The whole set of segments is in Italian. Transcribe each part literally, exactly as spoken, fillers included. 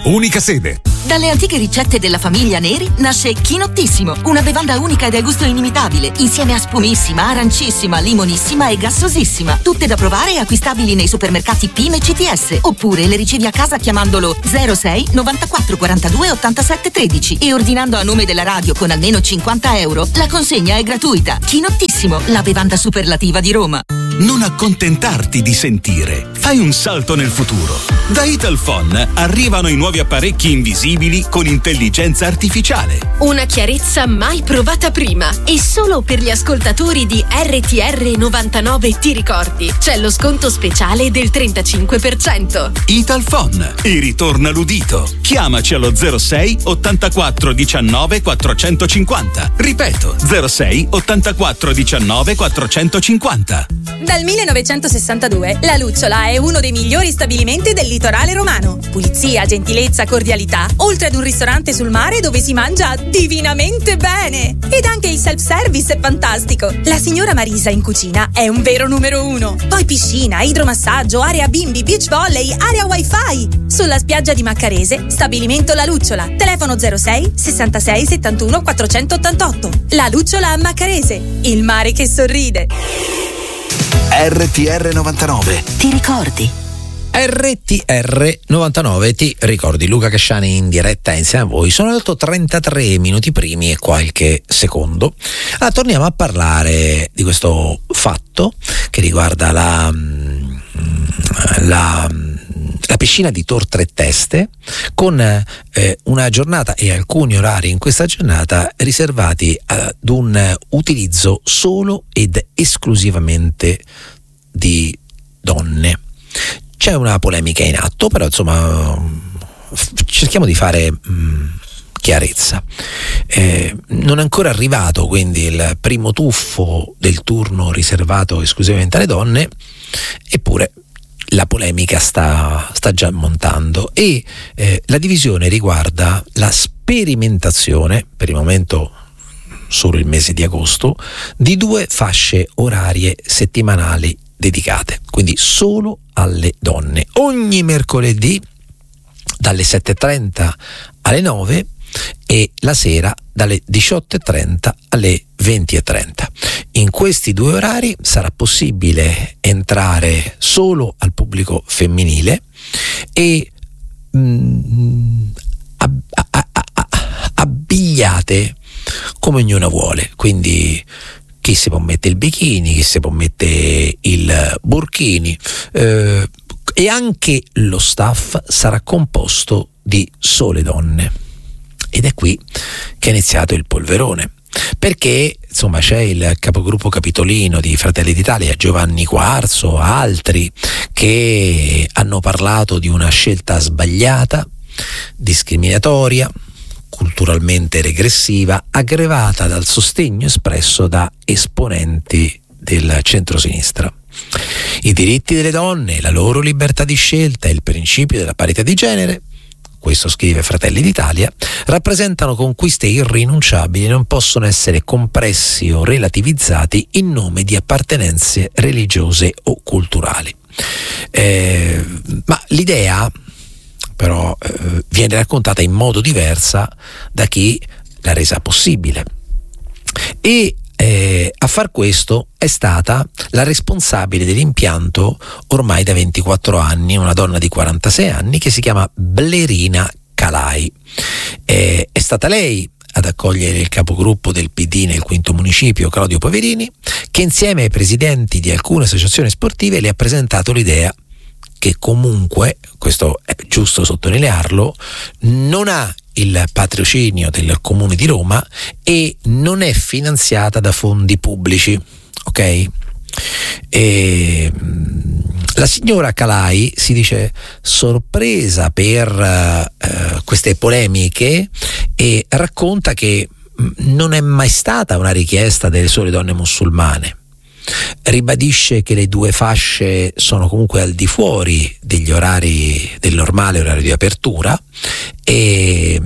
unica sede. Dalle antiche ricette della famiglia Neri nasce Chinottissimo, una bevanda unica e dal gusto inimitabile, insieme a spumissima, arancissima, limonissima e gassosissima. Tutte da provare e acquistabili nei supermercati P I M e C T S, oppure le ricevi a casa chiamandolo zero sei novantaquattro quarantadue ottantasette tredici e ordinando a nome della radio con almeno cinquanta euro. La consegna è gratuita. Chinottissimo, la bevanda superlativa di Roma. Non accontentarti di sentire. Fai un salto nel futuro. Da Italphone arrivano i nuovi apparecchi invisibili con intelligenza artificiale. Una chiarezza mai provata prima. E solo per gli ascoltatori di R T R novantanove Ti ricordi, c'è lo sconto speciale del trentacinque per cento. Italphone e ritorna l'udito. Chiamaci allo zero sei ottantaquattro diciannove quattrocentocinquanta. Ripeto, zero sei ottantaquattro diciannove quattrocentocinquanta. Dal millenovecentosessantadue la Lucciola è uno dei migliori stabilimenti del litorale romano. Pulizia, gentilezza, cordialità, oltre ad un ristorante sul mare dove si mangia divinamente bene. Ed anche il self-service è fantastico. La signora Marisa in cucina è un vero numero uno. Poi piscina, idromassaggio, area bimbi, beach volley, area wifi. Sulla spiaggia di Maccarese, stabilimento La Lucciola. Telefono zero sei sessantasei settantuno quattrocentottantotto. La Lucciola a Maccarese, il mare che sorride. R T R novantanove. Ti ricordi? R T R novantanove, ti ricordi? Luca Casciani in diretta insieme a voi. Sono dato trentatré minuti primi e qualche secondo. Allora, torniamo a parlare di questo fatto che riguarda la, la, la piscina di Tor Tre Teste, con eh, una giornata e alcuni orari in questa giornata riservati ad un utilizzo solo ed esclusivamente di donne. C'è una polemica in atto, però insomma cerchiamo di fare mh, chiarezza. Eh, non è ancora arrivato quindi il primo tuffo del turno riservato esclusivamente alle donne, eppure la polemica sta, sta già montando e eh, la divisione riguarda la sperimentazione, per il momento solo il mese di agosto, di due fasce orarie settimanali dedicate, quindi solo alle donne, ogni mercoledì dalle sette e trenta alle nove e la sera dalle diciotto e trenta alle venti e trenta. In questi due orari sarà possibile entrare solo al pubblico femminile e mm, ab- a- a- a- abbigliate come ognuna vuole, quindi chi si può mettere il bikini, chi si può mettere il burkini, eh, e anche lo staff sarà composto di sole donne. Ed è qui che è iniziato il polverone, perché insomma c'è il capogruppo capitolino di Fratelli d'Italia, Giovanni Quarzo, altri che hanno parlato di una scelta sbagliata, discriminatoria, culturalmente regressiva, aggravata dal sostegno espresso da esponenti del centrosinistra. I diritti delle donne, la loro libertà di scelta e il principio della parità di genere, questo scrive Fratelli d'Italia, rappresentano conquiste irrinunciabili e non possono essere compressi o relativizzati in nome di appartenenze religiose o culturali. Eh, ma l'idea però eh, viene raccontata in modo diversa da chi l'ha resa possibile, e eh, a far questo è stata la responsabile dell'impianto ormai da ventiquattro anni, una donna di quarantasei anni che si chiama Blerina Calai. Eh, è stata lei ad accogliere il capogruppo del P D nel quinto municipio, Claudio Poverini, che insieme ai presidenti di alcune associazioni sportive le ha presentato l'idea che comunque, questo è giusto sottolinearlo, non ha il patrocinio del Comune di Roma e non è finanziata da fondi pubblici, ok? E la signora Calai si dice sorpresa per uh, queste polemiche e racconta che non è mai stata una richiesta delle sole donne musulmane. Ribadisce che le due fasce sono comunque al di fuori degli orari del normale orario di apertura e,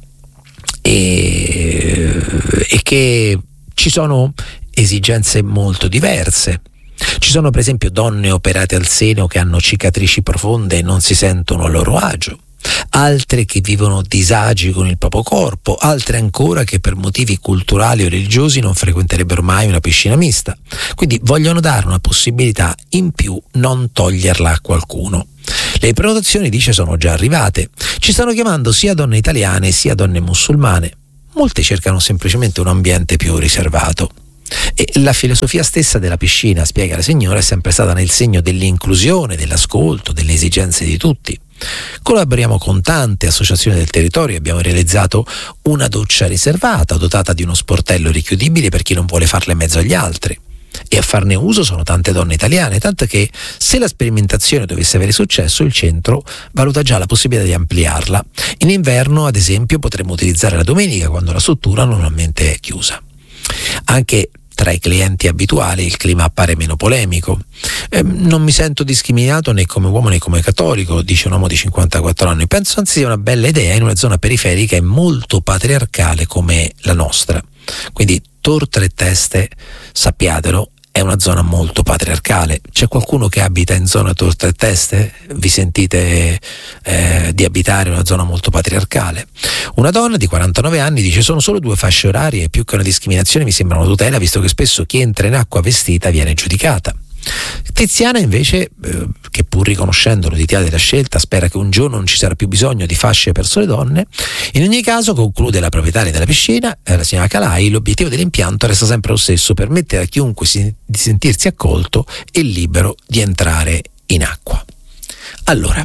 e, e che ci sono esigenze molto diverse. Ci sono per esempio donne operate al seno che hanno cicatrici profonde e non si sentono a loro agio, altre che vivono disagi con il proprio corpo, altre ancora che per motivi culturali o religiosi non frequenterebbero mai una piscina mista. Quindi vogliono dare una possibilità in più, non toglierla a qualcuno. Le prenotazioni, dice, sono già arrivate. Ci stanno chiamando sia donne italiane sia donne musulmane. Molte cercano semplicemente un ambiente più riservato. E la filosofia stessa della piscina, spiega la signora, è sempre stata nel segno dell'inclusione, dell'ascolto, delle esigenze di tutti. Collaboriamo con tante associazioni del territorio e abbiamo realizzato una doccia riservata, dotata di uno sportello richiudibile per chi non vuole farla in mezzo agli altri. E a farne uso sono tante donne italiane, tanto che se la sperimentazione dovesse avere successo, il centro valuta già la possibilità di ampliarla. In inverno, ad esempio, potremmo utilizzare la domenica, quando la struttura normalmente è chiusa. Anche tra i clienti abituali il clima appare meno polemico. Eh, non mi sento discriminato né come uomo né come cattolico, dice un uomo di cinquantaquattro anni. Penso anzi sia una bella idea in una zona periferica e molto patriarcale come la nostra. Quindi Tor Tre Teste, sappiatelo, è una zona molto patriarcale. C'è qualcuno che abita in zona Tor Tre Teste? Vi sentite eh, di abitare in una zona molto patriarcale? Una donna di quarantanove anni dice: sono solo due fasce orarie, più che una discriminazione mi sembra una tutela, visto che spesso chi entra in acqua vestita viene giudicata. Tiziana invece, eh, che pur riconoscendo l'utilità della scelta, spera che un giorno non ci sarà più bisogno di fasce per sole donne. In ogni caso, conclude la proprietaria della piscina, eh, la signora Calai, l'obiettivo dell'impianto resta sempre lo stesso: permettere a chiunque si, di sentirsi accolto e libero di entrare in acqua. Allora,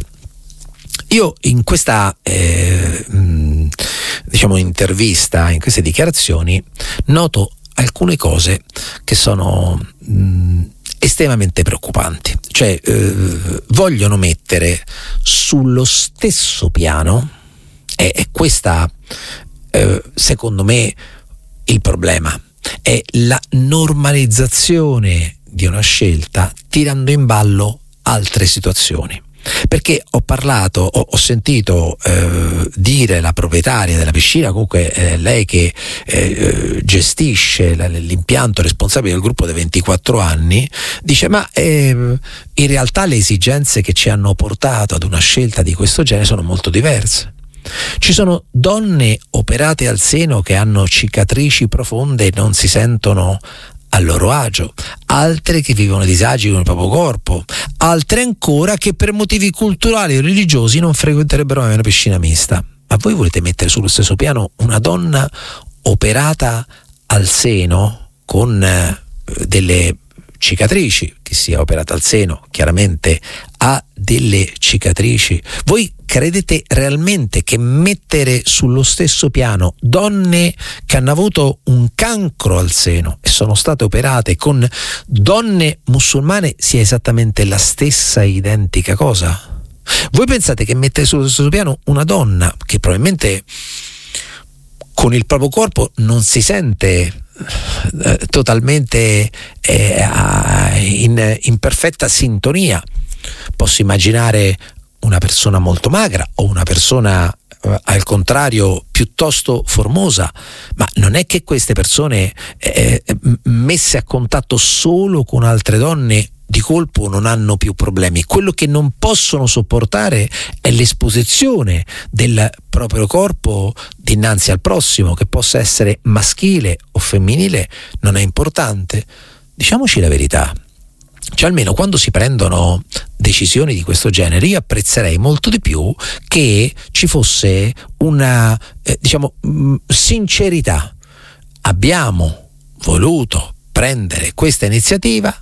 io in questa eh, mh, diciamo intervista, in queste dichiarazioni, noto alcune cose che sono mh, estremamente preoccupanti. Cioè eh, vogliono mettere sullo stesso piano, e, e questa eh, secondo me il problema è la normalizzazione di una scelta tirando in ballo altre situazioni. Perché ho parlato, ho, ho sentito eh, dire la proprietaria della piscina, comunque eh, lei che eh, gestisce la, l'impianto, responsabile del gruppo dei ventiquattro anni, dice: ma eh, in realtà le esigenze che ci hanno portato ad una scelta di questo genere sono molto diverse. Ci sono donne operate al seno che hanno cicatrici profonde e non si sentono a loro agio, altre che vivono disagi con il proprio corpo, altre ancora che per motivi culturali o religiosi non frequenterebbero mai una piscina mista. Ma voi volete mettere sullo stesso piano una donna operata al seno con eh, delle cicatrici, che sia operata al seno chiaramente ha delle cicatrici? Voi credete realmente che mettere sullo stesso piano donne che hanno avuto un cancro al seno e sono state operate con donne musulmane sia esattamente la stessa identica cosa? Voi pensate che mettere sullo stesso piano una donna che probabilmente con il proprio corpo non si sente eh, totalmente eh, in, in perfetta sintonia, posso immaginare una persona molto magra o una persona eh, al contrario piuttosto formosa, ma non è che queste persone eh, messe a contatto solo con altre donne di colpo non hanno più problemi. Quello che non possono sopportare è l'esposizione del proprio corpo dinanzi al prossimo, che possa essere maschile o femminile, non è importante. Diciamoci la verità. Cioè, almeno quando si prendono decisioni di questo genere, io apprezzerei molto di più che ci fosse una eh, diciamo mh, sincerità. Abbiamo voluto prendere questa iniziativa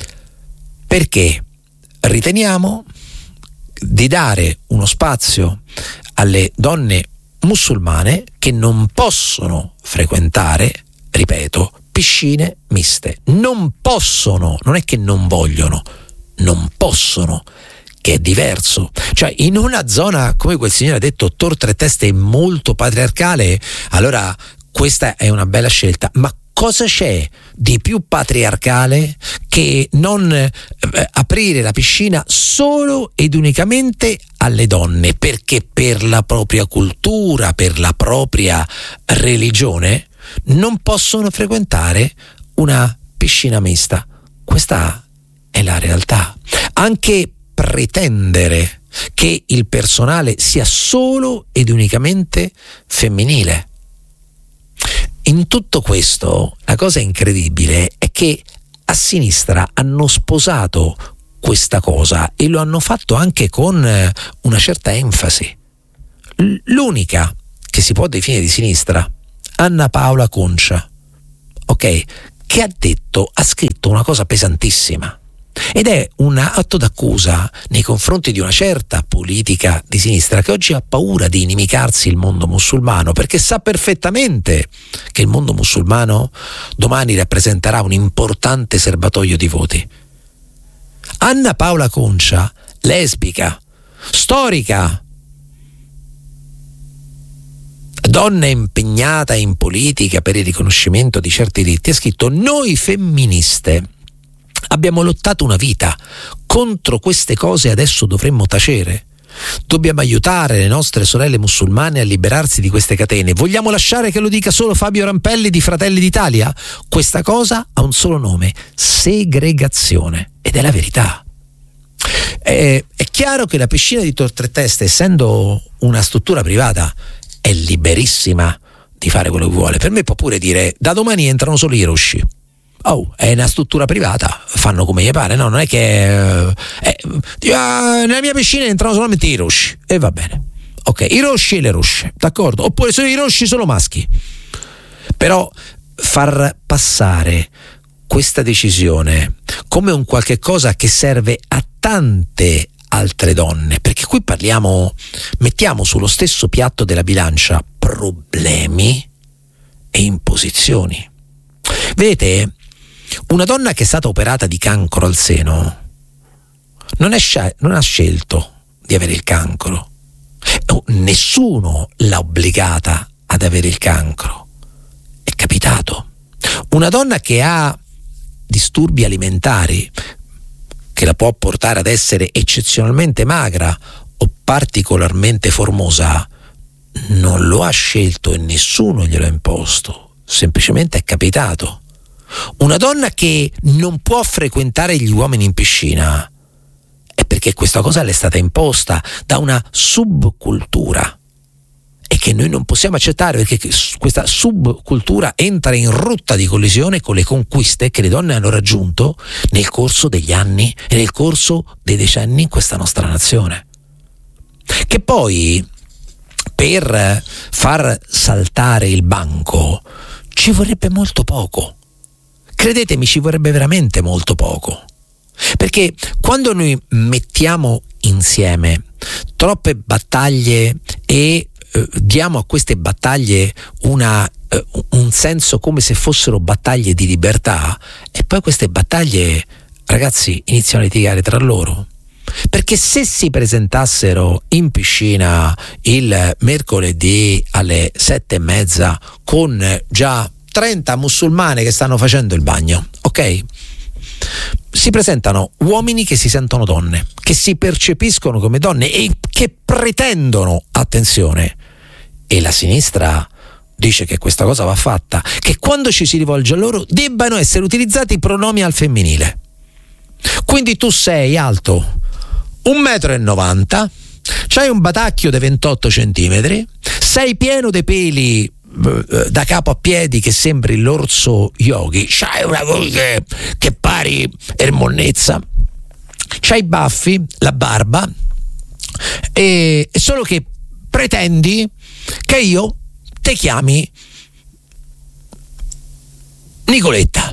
perché riteniamo di dare uno spazio alle donne musulmane che non possono frequentare, ripeto, piscine miste. Non possono, non è che non vogliono, non possono, che è diverso. Cioè, in una zona, come quel signore ha detto, Tor Tre Teste, molto patriarcale, allora questa è una bella scelta. Ma cosa c'è di più patriarcale che non eh, aprire la piscina solo ed unicamente alle donne? Perché per la propria cultura, per la propria religione, non possono frequentare una piscina mista. Questa è la realtà. Anche pretendere che il personale sia solo ed unicamente femminile. In tutto questo, la cosa incredibile è che a sinistra hanno sposato questa cosa e lo hanno fatto anche con una certa enfasi. L'unica che si può definire di sinistra, Anna Paola Concia, ok, che ha detto, ha scritto una cosa pesantissima. Ed è un atto d'accusa nei confronti di una certa politica di sinistra che oggi ha paura di inimicarsi il mondo musulmano, perché sa perfettamente che il mondo musulmano domani rappresenterà un importante serbatoio di voti. Anna Paola Concia, lesbica, storica, donna impegnata in politica per il riconoscimento di certi diritti, ha scritto: noi femministe abbiamo lottato una vita contro queste cose e adesso dovremmo tacere. Dobbiamo aiutare le nostre sorelle musulmane a liberarsi di queste catene. Vogliamo lasciare che lo dica solo Fabio Rampelli di Fratelli d'Italia? Questa cosa ha un solo nome: segregazione. Ed è la verità. È, è chiaro che la piscina di Tor Tre Teste, essendo una struttura privata, è liberissima di fare quello che vuole. Per me può pure dire: da domani entrano solo i rosci. Oh, è una struttura privata, fanno come gli pare, no? Non è che eh, eh, nella mia piscina entrano solamente i rosci e va bene, ok, i rosci e le rosce, d'accordo? Oppure sono i rosci solo maschi. Però far passare questa decisione come un qualche cosa che serve a tante altre donne, perché qui parliamo, mettiamo sullo stesso piatto della bilancia problemi e imposizioni. Vedete, una donna che è stata operata di cancro al seno non, è sci- non ha scelto di avere il cancro, nessuno l'ha obbligata ad avere il cancro, è capitato. Una donna che ha disturbi alimentari, che la può portare ad essere eccezionalmente magra o particolarmente formosa, non lo ha scelto e nessuno glielo ha imposto, semplicemente è capitato. Una donna che non può frequentare gli uomini in piscina è perché questa cosa le è stata imposta da una subcultura e che noi non possiamo accettare, perché questa subcultura entra in rotta di collisione con le conquiste che le donne hanno raggiunto nel corso degli anni e nel corso dei decenni in questa nostra nazione. Che poi per far saltare il banco ci vorrebbe molto poco. Credetemi, ci vorrebbe veramente molto poco. Perché quando noi mettiamo insieme troppe battaglie e eh, diamo a queste battaglie una, eh, un senso come se fossero battaglie di libertà, e poi queste battaglie, ragazzi, iniziano a litigare tra loro. Perché se si presentassero in piscina il mercoledì alle sette e mezza con già trenta musulmane che stanno facendo il bagno, ok? Si presentano uomini che si sentono donne, che si percepiscono come donne e che pretendono attenzione, e la sinistra dice che questa cosa va fatta, che quando ci si rivolge a loro debbano essere utilizzati i pronomi al femminile. Quindi tu sei alto un metro e novanta, c'hai un batacchio di ventotto centimetri, sei pieno di peli da capo a piedi che sembri l'orso Yogi, c'hai una voce che pari ermonnezza, c'hai i baffi, la barba, e solo che pretendi che io te chiami Nicoletta.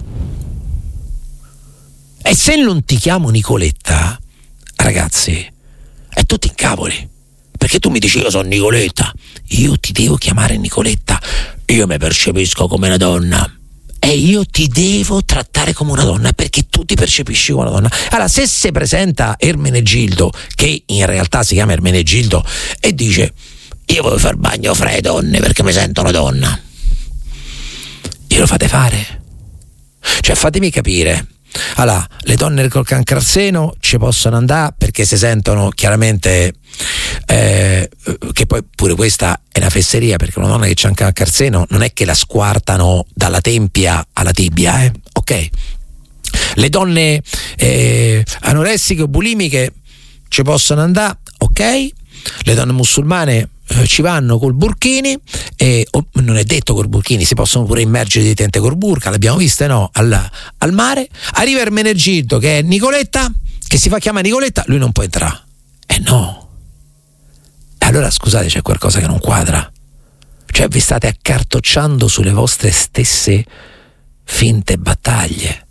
E se non ti chiamo Nicoletta, ragazzi, è tutto in cavoli, perché tu mi dici io sono Nicoletta, io ti devo chiamare Nicoletta, io mi percepisco come una donna e io ti devo trattare come una donna perché tu ti percepisci come una donna. Allora, se si presenta Ermenegildo, che in realtà si chiama Ermenegildo, e dice io voglio far bagno fra le donne perché mi sento una donna, glielo fate fare? Cioè, fatemi capire. Allora, le donne col cancro al seno ci possono andare perché si sentono chiaramente eh, che poi pure questa è una fesseria, perché una donna che c'ha un cancro al seno non è che la squartano dalla tempia alla tibia, eh? Ok? Le donne eh, anoressiche o bulimiche ci possono andare, ok? Le donne musulmane eh, ci vanno col burkini e oh, non è detto col burkini, si possono pure immergere di tente col burka, l'abbiamo vista, no? Al, al mare. Arriva Ermenegildo che è Nicoletta, che si fa chiamare Nicoletta, lui non può entrare. Eh no. Allora scusate, c'è qualcosa che non quadra. Cioè vi state accartocciando sulle vostre stesse finte battaglie.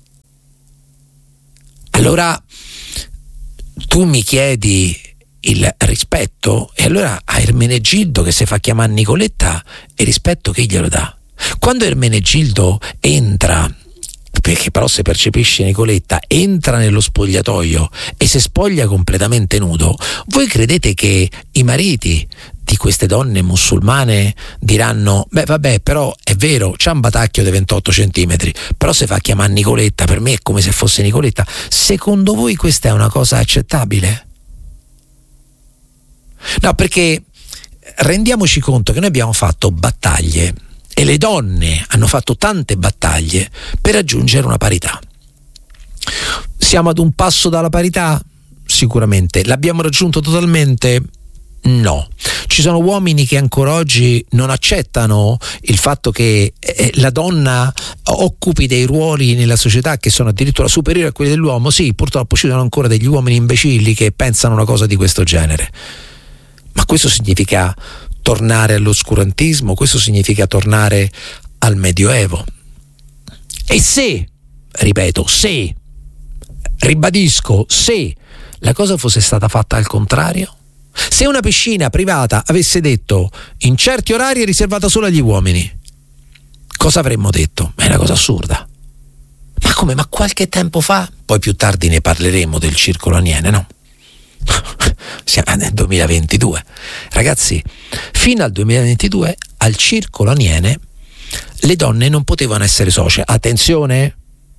Allora tu mi chiedi il rispetto e allora a Ermenegildo che si fa chiamare Nicoletta il rispetto chi glielo dà? Quando Ermenegildo entra, perché però se percepisce Nicoletta, entra nello spogliatoio e si spoglia completamente nudo, voi credete che i mariti di queste donne musulmane diranno beh vabbè, però è vero, c'ha un batacchio di ventotto centimetri, però se fa chiamare Nicoletta, per me è come se fosse Nicoletta? Secondo voi questa è una cosa accettabile? No, perché rendiamoci conto che noi abbiamo fatto battaglie e le donne hanno fatto tante battaglie per raggiungere una parità. Siamo ad un passo dalla parità? Sicuramente. L'abbiamo raggiunto totalmente? No. Ci sono uomini che ancora oggi non accettano il fatto che eh, la donna occupi dei ruoli nella società che sono addirittura superiori a quelli dell'uomo. Sì, purtroppo ci sono ancora degli uomini imbecilli che pensano una cosa di questo genere. Ma questo significa tornare all'oscurantismo, questo significa tornare al Medioevo. E se, ripeto, se, ribadisco, se la cosa fosse stata fatta al contrario, se una piscina privata avesse detto in certi orari è riservata solo agli uomini, cosa avremmo detto? Ma è una cosa assurda. Ma come? Ma qualche tempo fa, poi più tardi ne parleremo del circolo Aniene, no? Siamo nel duemilaventidue, ragazzi. Fino al duemilaventidue al circolo Aniene le donne non potevano essere socie. Attenzione,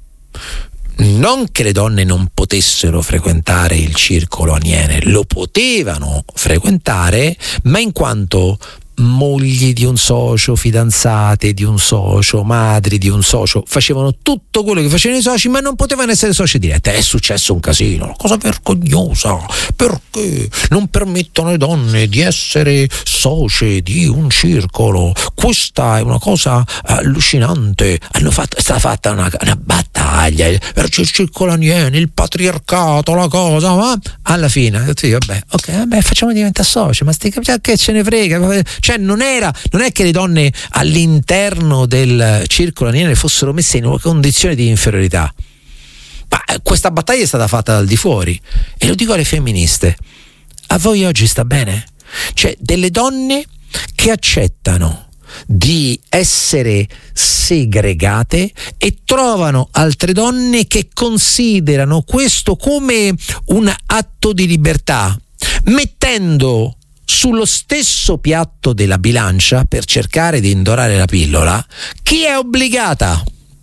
non che le donne non potessero frequentare il circolo Aniene, lo potevano frequentare, ma in quanto mogli di un socio, fidanzate di un socio, madri di un socio, facevano tutto quello che facevano i soci, ma non potevano essere soci diretti. È successo un casino, una cosa vergognosa, perché non permettono alle donne di essere socie di un circolo. Questa è una cosa allucinante. Hanno fatto, è stata fatta una, una battaglia verso il circolo Aniene, il patriarcato, la cosa, ma alla fine sì, vabbè, ok, vabbè, facciamo diventare soci, ma sti, che ce ne frega. Cioè non era, non è che le donne all'interno del circolo Aniene fossero messe in una condizione di inferiorità, ma questa battaglia è stata fatta dal di fuori. E lo dico alle femministe: a voi oggi sta bene? Cioè delle donne che accettano di essere segregate e trovano altre donne che considerano questo come un atto di libertà, mettendo sullo stesso piatto della bilancia, per cercare di indorare la pillola, chi è obbligata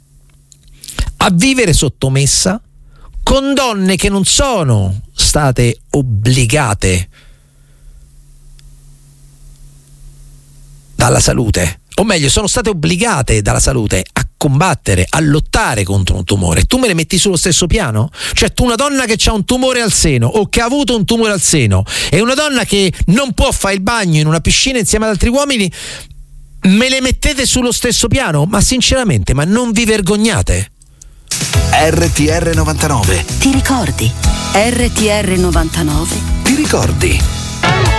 a vivere sottomessa con donne che non sono state obbligate dalla salute, o meglio sono state obbligate dalla salute a combattere, a lottare contro un tumore. Tu me le metti sullo stesso piano? Cioè tu, una donna che ha un tumore al seno o che ha avuto un tumore al seno e una donna che non può fare il bagno in una piscina insieme ad altri uomini, me le mettete sullo stesso piano? Ma sinceramente, ma non vi vergognate? R T R novantanove. Ti ricordi? R T R novantanove. Ti ricordi?